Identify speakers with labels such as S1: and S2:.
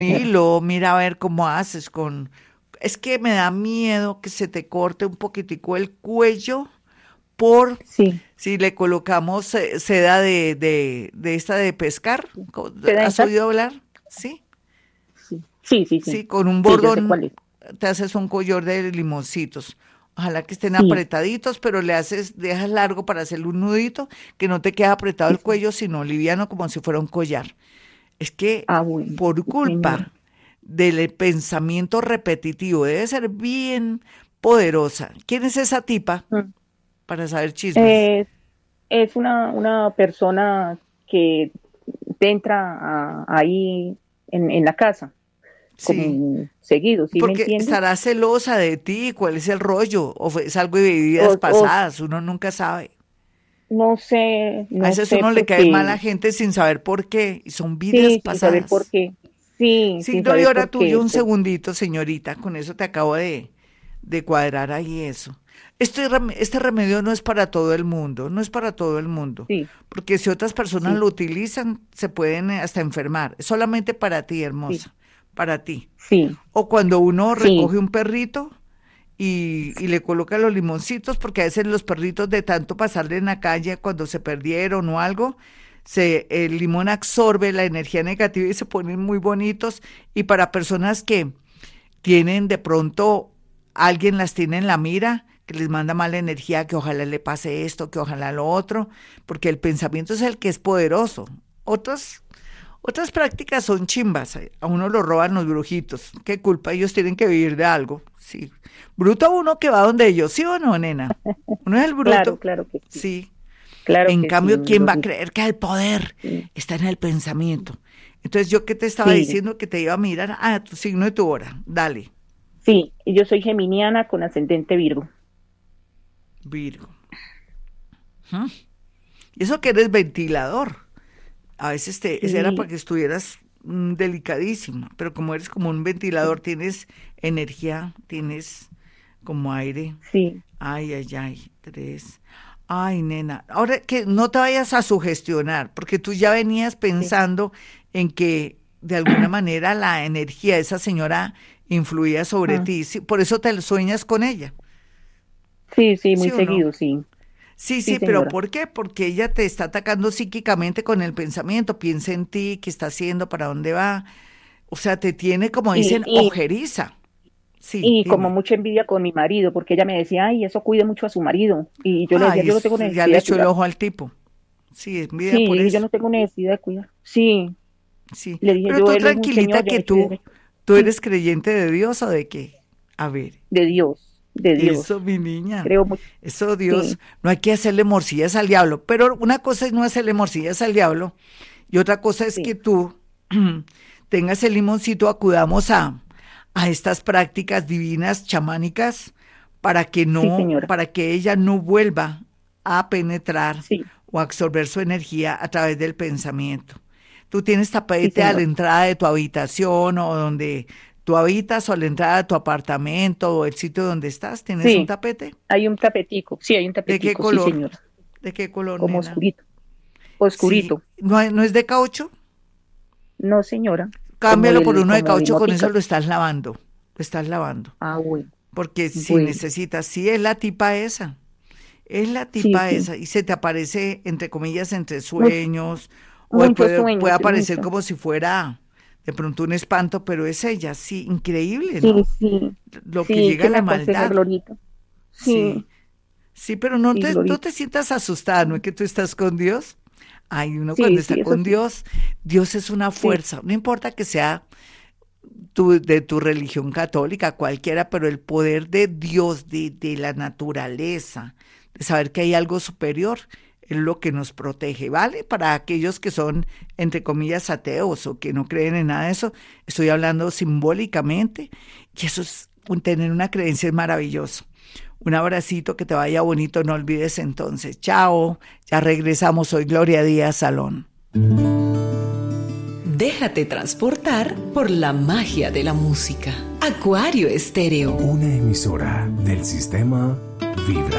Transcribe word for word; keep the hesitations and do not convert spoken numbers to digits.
S1: hilo, mira a ver cómo haces con... Es que me da miedo que se te corte un poquitico el cuello por
S2: Sí,
S1: si le colocamos eh, seda de, de, de esta de pescar. Co-
S2: ¿seda
S1: ¿Has
S2: dental?
S1: oído hablar? Sí,
S2: Sí, sí, sí, sí.
S1: sí, con un
S2: Sí, yo sé cuál
S1: bordón
S2: es.
S1: te haces un collar de limoncitos. Ojalá que estén
S2: Sí,
S1: apretaditos, pero le haces, dejas largo para hacerle un nudito que no te quede apretado
S2: sí,
S1: el
S2: sí.
S1: cuello, sino liviano como si fuera un collar. Es que
S2: Ah, bueno,
S1: por
S2: sí, señora.
S1: culpa del pensamiento repetitivo, debe ser bien poderosa. ¿Quién es esa tipa?
S2: Mm.
S1: Para saber chismes.
S2: Es, es una, una persona que entra a- ahí en, en la casa,
S1: Sí.
S2: como seguido, ¿sí me
S1: Porque
S2: entiende?
S1: estará celosa de ti, ¿cuál es el rollo? O fue- es algo de vidas
S2: O, o
S1: pasadas, uno nunca sabe.
S2: no sé,
S1: A
S2: no
S1: veces
S2: sé
S1: uno le
S2: por
S1: cae mal a
S2: qué.
S1: gente sin saber por qué, y son vidas
S2: Sí, sin saber por
S1: pasadas.
S2: qué. Sí,
S1: Sí,
S2: sin
S1: no, y
S2: saber
S1: ahora
S2: por
S1: tuyo
S2: qué.
S1: un
S2: Pues,
S1: segundito, señorita, con eso te acabo de, de cuadrar ahí eso. Este, rem- este remedio no es para todo el mundo, no es para todo el mundo,
S2: sí,
S1: porque si otras personas
S2: sí,
S1: lo utilizan, se pueden eh, hasta enfermar. Es solamente para ti,
S2: sí,
S1: hermosa, para ti.
S2: sí,
S1: O cuando uno
S2: sí,
S1: recoge un perrito y, y le coloca los limoncitos, porque a veces los perritos de tanto pasarle en la calle cuando se perdieron o algo, se, el limón absorbe la energía negativa y se ponen muy bonitos. Y para personas que tienen de pronto, alguien las tiene en la mira, que les manda mala energía, que ojalá le pase esto, que ojalá lo otro, porque el pensamiento es el que es poderoso. Otros otras prácticas son chimbas, eh, a uno lo roban los brujitos. ¿Qué culpa? Ellos tienen que vivir de algo. Sí. Bruto uno que va donde ellos, ¿sí o no, nena? Uno es el
S2: claro,
S1: bruto,
S2: claro que sí,
S1: sí.
S2: claro
S1: En
S2: que sí,
S1: cambio, ¿quién va
S2: los,
S1: a creer que el poder
S2: sí,
S1: está en el pensamiento? Entonces, yo que te estaba
S2: sí,
S1: diciendo que te iba a mirar, ah, tu signo y tu hora. Dale,
S2: sí, yo soy geminiana con ascendente Virgo.
S1: Virgo. ¿Mm? Y eso que eres ventilador. A veces te, ese era para
S2: Sí,
S1: que estuvieras mm, delicadísima, pero como eres como un
S2: sí,
S1: ventilador, tienes energía, tienes como aire.
S2: sí,
S1: Ay, ay, ay, tres. Ay, nena, ahora que no te vayas a sugestionar, porque tú ya venías
S2: sí,
S1: pensando en que de alguna manera la energía de esa señora influía sobre
S2: ah,
S1: ti, sí, por eso te sueñas con ella,
S2: sí, sí, muy
S1: ¿sí o no?
S2: seguido, sí,
S1: Sí,
S2: sí,
S1: sí, pero
S2: señora.
S1: ¿por qué? Porque ella te está atacando psíquicamente con el pensamiento, piensa en ti, qué está haciendo, para dónde va. O sea, te tiene, como
S2: Y,
S1: dicen,
S2: y,
S1: ojeriza. Sí,
S2: y como
S1: dime.
S2: mucha envidia con mi marido, porque ella me decía, ay, eso cuide mucho a su marido. Y yo le decía,
S1: Ay,
S2: yo no
S1: es-
S2: tengo
S1: ya le
S2: necesidad de
S1: echó el
S2: cuidarlo.
S1: ojo al tipo. Sí, es
S2: Sí,
S1: envidia
S2: le
S1: por
S2: dije, yo
S1: eso.
S2: no tengo necesidad de cuidar. Sí,
S1: Sí,
S2: le dije,
S1: pero
S2: yo,
S1: tú
S2: él es un
S1: tranquilita
S2: señor, ya
S1: que
S2: me estoy
S1: tú,
S2: de,
S1: tú eres creyente de Dios o de qué. A ver,
S2: de Dios, de
S1: eso,
S2: Dios.
S1: mi niña,
S2: Creo mucho.
S1: eso Dios,
S2: Sí,
S1: no hay que hacerle morcillas al diablo, pero una cosa es no hacerle morcillas al diablo y otra cosa es que
S2: sí,
S1: tú tengas el limoncito, acudamos a, a estas prácticas divinas chamánicas para que
S2: sí,
S1: no,
S2: señora.
S1: para que ella no vuelva a penetrar
S2: Sí,
S1: o absorber su energía a través del pensamiento. Tú tienes
S2: sí,
S1: tapete a la
S2: señora.
S1: entrada de tu habitación o donde tú habitas o a la entrada de tu apartamento o el sitio donde estás, ¿tienes un
S2: Sí,
S1: tapete?
S2: hay un tapetico. Sí, hay un
S1: ¿De qué
S2: tapetico, sí,
S1: color?
S2: señora.
S1: ¿De qué color,
S2: Como
S1: nena?
S2: oscurito,
S1: Sí,
S2: oscurito.
S1: ¿no, hay- no es de caucho?
S2: No, señora. Como
S1: Cámbialo por
S2: del,
S1: uno de
S2: como de
S1: caucho, con eso
S2: moticas.
S1: lo estás lavando. Lo estás lavando.
S2: Ah, bueno,
S1: Porque si
S2: bueno.
S1: necesitas, sí es la tipa esa, es la
S2: Sí,
S1: tipa
S2: sí.
S1: esa, y se te aparece, entre comillas, entre
S2: Mucho,
S1: sueños, o
S2: muchos
S1: puede, puede
S2: sueños,
S1: aparecer
S2: mucho.
S1: como si fuera de pronto un espanto, pero es ella, sí, increíble,
S2: Sí,
S1: ¿no?
S2: sí.
S1: Lo que
S2: Sí,
S1: llega
S2: ¿qué
S1: a
S2: me
S1: la
S2: aconseja
S1: maldad,
S2: Glorita? Sí,
S1: sí, sí, pero no
S2: sí,
S1: te, no
S2: Glorita.
S1: te sientas asustada, ¿no es que tú estás con Dios? Ay, uno cuando
S2: Sí,
S1: está
S2: sí, eso
S1: con
S2: sí.
S1: Dios, Dios es una
S2: Sí,
S1: fuerza, no importa que sea tu, de tu religión católica, cualquiera, pero el poder de Dios, de, de la naturaleza, de saber que hay algo superior, es lo que nos protege, ¿vale? Para aquellos que son, entre comillas, ateos o que no creen en nada de eso, estoy hablando simbólicamente, y eso es, un, tener una creencia es maravilloso. Un abracito, que te vaya bonito, no olvides entonces. Chao, ya regresamos, soy Gloria Díaz Salón.
S3: Déjate transportar por la magia de la música. Acuario Estéreo.
S4: Una emisora del sistema Vibra.